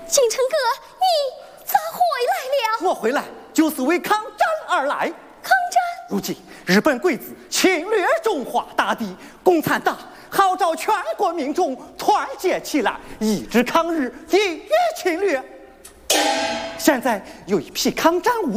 金城哥，你咋回来了？ 我回来就是为抗战而来。 抗战？ 如今日本鬼子侵略中华大地，共产党号召全国民众团结起来，一致抗日，抵御侵略。现在有一批抗战无